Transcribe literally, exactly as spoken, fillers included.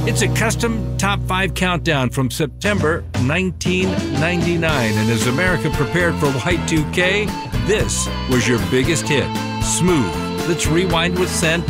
It's a custom top five countdown from September nineteen ninety-nine. And as America prepared for Y two K, this was your biggest hit, Smooth. Let's rewind with Santana.